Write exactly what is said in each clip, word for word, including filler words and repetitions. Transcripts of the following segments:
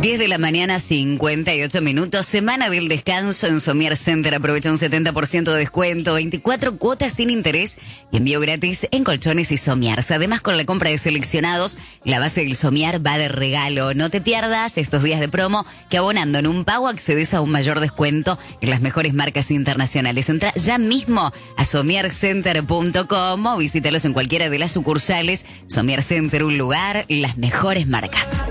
diez de la mañana, cincuenta y ocho minutos. Semana del descanso en Somier Center. Aprovecha un setenta por ciento de descuento, veinticuatro cuotas sin interés y envío gratis en colchones y somiers. Además, con la compra de seleccionados, la base del somier va de regalo. No te pierdas estos días de promo que abonando en un pago accedes a un mayor descuento en las mejores marcas internacionales. Entra ya mismo a somier center punto com o visítalos en cualquiera de las sucursales. Somier Center, un lugar, las mejores marcas.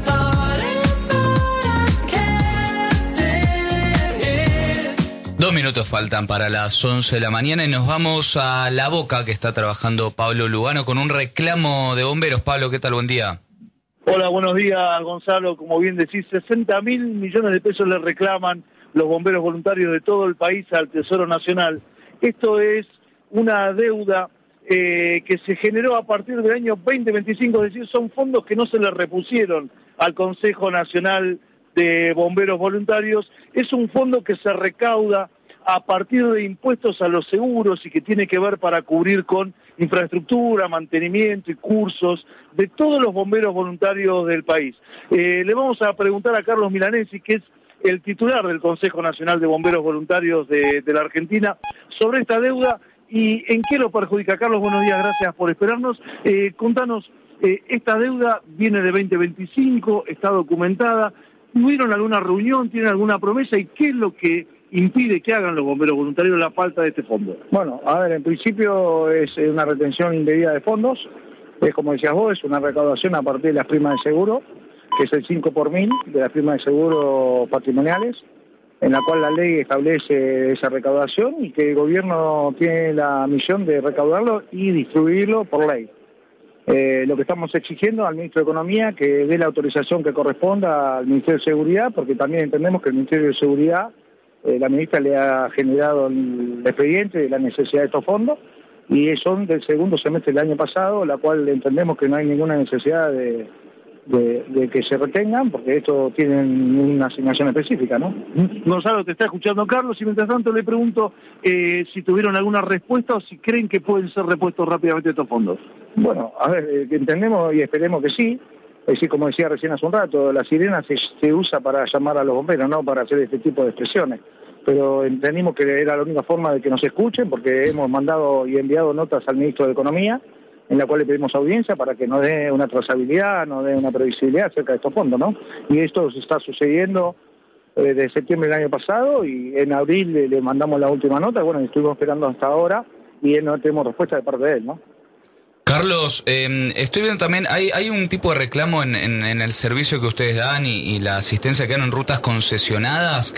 Dos minutos faltan para las once de la mañana y nos vamos a La Boca, que está trabajando Pablo Lugano con un reclamo de bomberos. Pablo, ¿qué tal? Buen día. Hola, buenos días, Gonzalo. Como bien decís, sesenta mil millones de pesos le reclaman los bomberos voluntarios de todo el país al Tesoro Nacional. Esto es una deuda eh, que se generó a partir del año veinte veinticinco, es decir, son fondos que no se le repusieron al Consejo Nacional de Bomberos Voluntarios. Es un fondo que se recauda a partir de impuestos a los seguros y que tiene que ver para cubrir con infraestructura, mantenimiento y cursos de todos los bomberos voluntarios del país. Eh, le vamos a preguntar a Carlos Milanesi, que es el titular del Consejo Nacional de Bomberos Voluntarios de, de la Argentina, sobre esta deuda y en qué lo perjudica. Carlos, buenos días, gracias por esperarnos. Eh, contanos, eh, esta deuda viene de veinte veinticinco, está documentada. ¿Tuvieron alguna reunión? ¿Tienen alguna promesa? ¿Y qué es lo que impide que hagan los bomberos voluntarios la falta de este fondo? Bueno, a ver, en principio es una retención indebida de fondos. Es como decías vos, es una recaudación a partir de las primas de seguro, que es el cinco por mil de las primas de seguro patrimoniales, en la cual la ley establece esa recaudación y que el gobierno tiene la misión de recaudarlo y distribuirlo por ley. Eh, lo que estamos exigiendo al Ministro de Economía que dé la autorización que corresponda al Ministerio de Seguridad, porque también entendemos que el Ministerio de Seguridad, eh, la ministra le ha generado el expediente de la necesidad de estos fondos y son del segundo semestre del año pasado, la cual entendemos que no hay ninguna necesidad de, de, de que se retengan, porque esto tienen una asignación específica, ¿no? Gonzalo, te está escuchando Carlos y mientras tanto le pregunto eh, si tuvieron alguna respuesta o si creen que pueden ser repuestos rápidamente estos fondos. Bueno, a ver, eh, entendemos y esperemos que sí. Es decir, como decía recién hace un rato, la sirena se, se usa para llamar a los bomberos, no para hacer este tipo de expresiones. Pero entendimos que era la única forma de que nos escuchen, porque hemos mandado y enviado notas al Ministro de Economía, en la cual le pedimos audiencia para que nos dé una trazabilidad, nos dé una previsibilidad acerca de estos fondos, ¿no? Y esto se está sucediendo eh, desde septiembre del año pasado y en abril le, le mandamos la última nota, bueno, estuvimos esperando hasta ahora y no tenemos respuesta de parte de él, ¿no? Carlos, eh, estoy viendo también, hay, hay un tipo de reclamo en, en, en el servicio que ustedes dan y, y la asistencia que dan en rutas concesionadas, que